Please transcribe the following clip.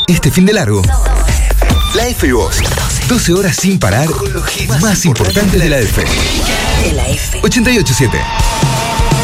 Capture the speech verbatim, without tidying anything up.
este fin de largo. La F y vos. doce horas sin parar con los hits más importantes de la F. De la F. ochenta y ocho punto siete.